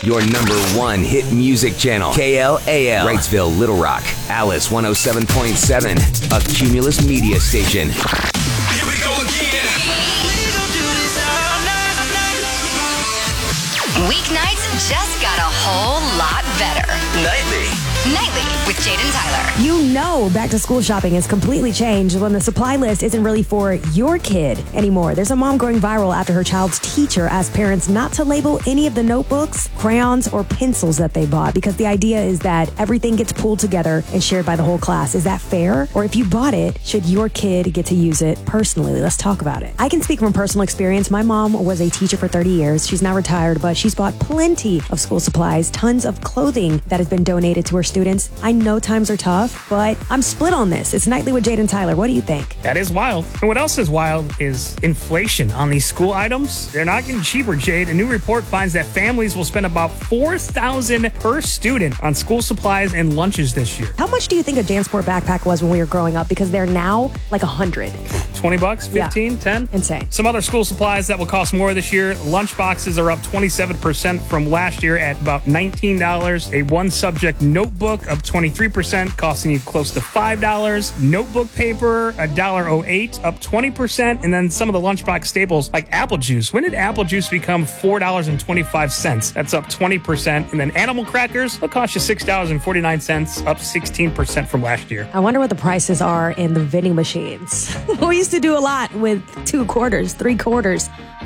Your #1 hit music channel, KLAL, Wrightsville, Little Rock, Alice 107.7, a Cumulus media station. Here we go again. Weeknights just got a whole lot better. Nightly with Jade and Tyler. You know back to school shopping has completely changed when the supply list isn't really for your kid anymore. There's a mom going viral after her child's teacher asked parents not to label any of the notebooks, crayons, or pencils that they bought because the idea is that everything gets pulled together and shared by the whole class. Is that fair? Or if you bought it, should your kid get to use it personally? Let's talk about it. I can speak from personal experience. My mom was a teacher for 30 years. She's now retired, but she's bought plenty of school supplies, tons of clothing that has been donated to her students. I know times are tough, but I'm split on this. It's Nightly with Jade and Tyler. What do you think? That is wild. And what else is wild is inflation on these school items. They're not getting cheaper, Jade. A new report finds that families will spend about $4,000 per student on school supplies and lunches this year. How much do you think a JanSport backpack was when we were growing up? Because they're now like $100. $20, 15, 10? Insane. Some other school supplies that will cost more this year. Lunch boxes are up 27% from last year at about $19. A one-subject notebook up 23%, costing you close to $5. Notebook paper, $1.08, up 20%. And then some of the lunchbox staples like apple juice. When did apple juice become $4.25? That's up 20%. And then animal crackers, they'll cost you $6.49, up 16% from last year. I wonder what the prices are in the vending machines. We used to do a lot with 2 quarters, 3 quarters.